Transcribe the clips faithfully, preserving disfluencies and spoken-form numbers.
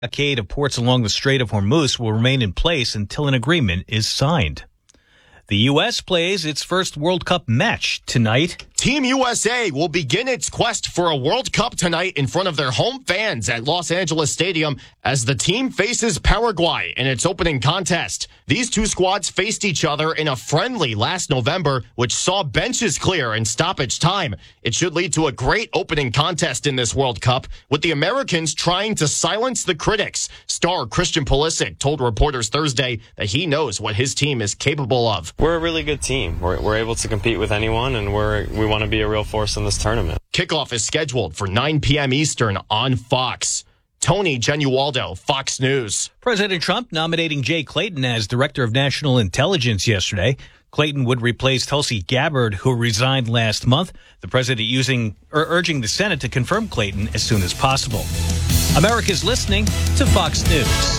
blockade of ports along the Strait of Hormuz will remain in place until an agreement is signed. The U S plays its first World Cup match tonight. Team U S A will begin its quest for a World Cup tonight in front of their home fans at Los Angeles Stadium as the team faces Paraguay in its opening contest. These two squads faced each other in a friendly last November, which saw benches clear in stoppage time. It should lead to a great opening contest in this World Cup, with the Americans trying to silence the critics. Star Christian Pulisic told reporters Thursday that he knows what his team is capable of. We're a really good team. We're, we're able to compete with anyone, and we're we want to be a real force in this tournament. Kickoff is scheduled for nine p.m. Eastern on Fox. Tony Genualdo, Fox News. President Trump nominating Jay Clayton as Director of National Intelligence yesterday. Clayton would replace Tulsi Gabbard, who resigned last month. The president using or urging the Senate to confirm Clayton as soon as possible. America's listening to Fox News.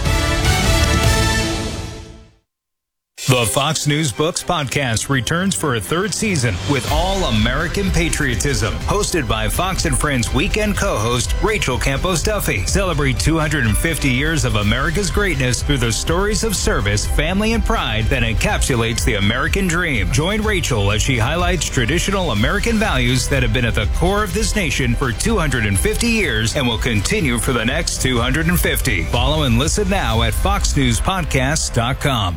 The Fox News Books podcast returns for a third season with all American patriotism. Hosted by Fox and Friends weekend co-host Rachel Campos Duffy. Celebrate two hundred fifty years of America's greatness through the stories of service, family, and pride that encapsulates the American dream. Join Rachel as she highlights traditional American values that have been at the core of this nation for two hundred fifty years and will continue for the next two hundred fifty. Follow and listen now at fox news podcasts dot com.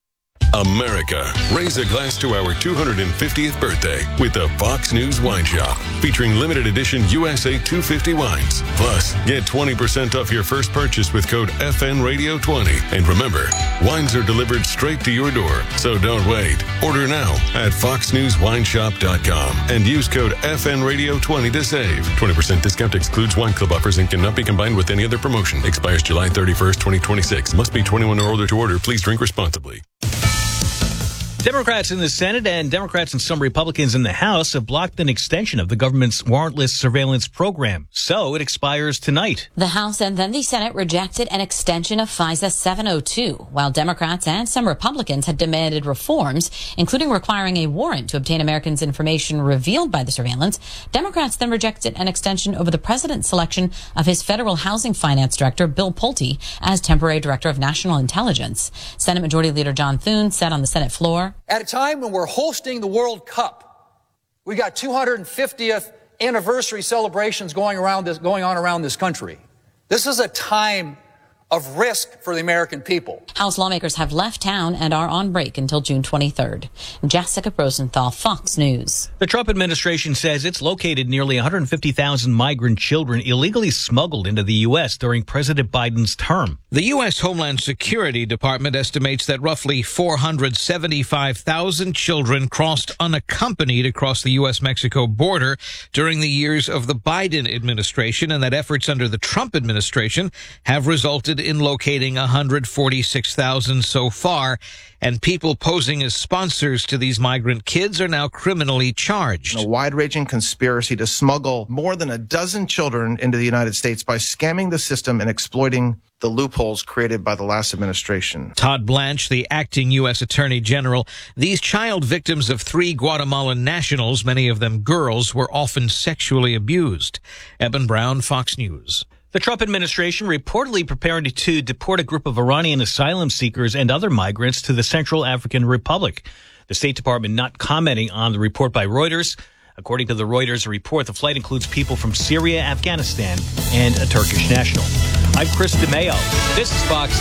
America, raise a glass to our two hundred fiftieth birthday with the Fox News Wine Shop, featuring limited edition U S A two fifty wines. Plus, get twenty percent off your first purchase with code F N Radio twenty. And remember, wines are delivered straight to your door, so don't wait. Order now at fox news wine shop dot com and use code F N Radio twenty to save. twenty percent discount excludes wine club offers and cannot be combined with any other promotion. Expires July thirty-first, twenty twenty-six. Must be twenty-one or older to order. Please drink responsibly. Democrats in the Senate and Democrats and some Republicans in the House have blocked an extension of the government's warrantless surveillance program, so it expires tonight. The House and then the Senate rejected an extension of FISA seven oh two, while Democrats and some Republicans had demanded reforms, including requiring a warrant to obtain Americans' information revealed by the surveillance. Democrats then rejected an extension over the president's selection of his federal housing finance director, Bill Pulte, as temporary director of national intelligence. Senate Majority Leader John Thune said on the Senate floor, at a time when we're hosting the World Cup, we got two hundred fiftieth anniversary celebrations going around this, going on around this country. This is a time of risk for the American people. House lawmakers have left town and are on break until June twenty-third. Jessica Rosenthal, Fox News. The Trump administration says it's located nearly one hundred fifty thousand migrant children illegally smuggled into the U S during President Biden's term. The U S. Homeland Security Department estimates that roughly four hundred seventy-five thousand children crossed unaccompanied across the U S Mexico border during the years of the Biden administration, and that efforts under the Trump administration have resulted in locating one hundred forty-six thousand so far, and people posing as sponsors to these migrant kids are now criminally charged. A wide-ranging conspiracy to smuggle more than a dozen children into the United States by scamming the system and exploiting the loopholes created by the last administration. Todd Blanche, the acting U S. Attorney General, these child victims of three Guatemalan nationals, many of them girls, were often sexually abused. Eben Brown, Fox News. The Trump administration reportedly preparing to deport a group of Iranian asylum seekers and other migrants to the Central African Republic. The State Department not commenting on the report by Reuters. According to the Reuters report, the flight includes people from Syria, Afghanistan, and a Turkish national. I'm Chris DeMayo. This is Fox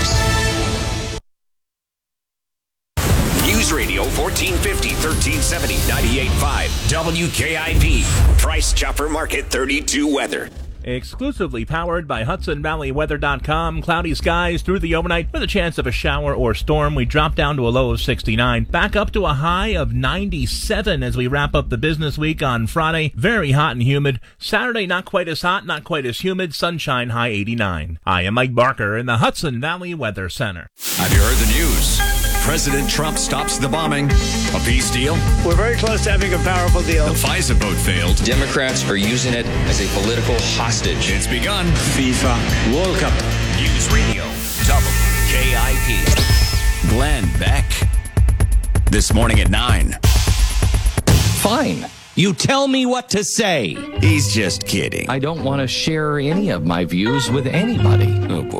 News. News Radio fourteen fifty, thirteen seventy, ninety-eight point five W K I P. Price Chopper Market thirty-two weather. Exclusively powered by Hudson Valley Weather dot com. Cloudy skies through the overnight with a chance of a shower or storm. We drop down to a low of sixty-nine. Back up to a high of ninety-seven as we wrap up the business week on Friday. Very hot and humid. Saturday, not quite as hot, not quite as humid. Sunshine, high eighty-nine. I am Mike Barker in the Hudson Valley Weather Center. Have you heard the news? President Trump stops the bombing. A peace deal? We're very close to having a powerful deal. The FISA vote failed. Democrats are using it as a political hostage. It's begun. FIFA World Cup. News Radio W K I P. Glenn Beck. This morning at nine. Fine. You tell me what to say. He's just kidding. I don't want to share any of my views with anybody. Oh, boy.